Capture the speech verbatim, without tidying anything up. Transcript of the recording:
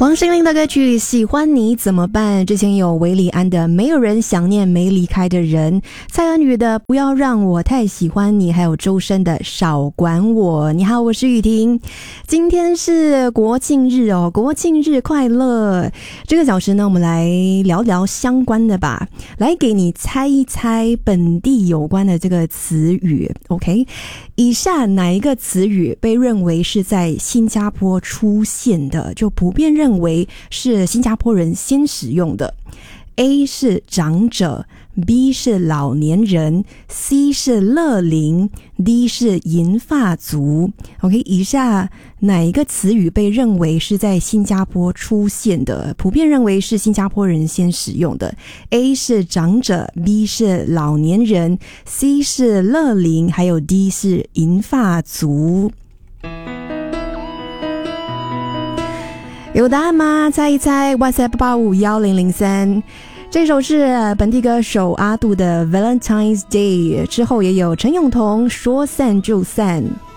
王心凌的歌曲《喜欢你怎么办》，之前有韦礼安的《没有人想念没离开的人》，蔡恩宇的《不要让我太喜欢你》，还有周深的《少管我》。你好，我是雨婷，今天是国庆日哦，国庆日快乐！这个小时呢，我们来聊聊相关的吧，来给你猜一猜本地有关的这个词语。OK， 以下哪一个词语被认为是在新加坡出现的，就普遍认为是新加坡人先使用的。 A 是长者， B 是老年人， C 是乐龄， D 是银发族。 OK， 以下哪一个词语被认为是在新加坡出现的，普遍认为是新加坡人先使用的。 A 是长者， B 是老年人， C 是乐龄，还有 D 是银发族。有答案吗？猜一猜 WhatsApp 八五一零零三。这首是本地歌手阿杜的 Valentine's Day， 之后也有陈永彤说散就散。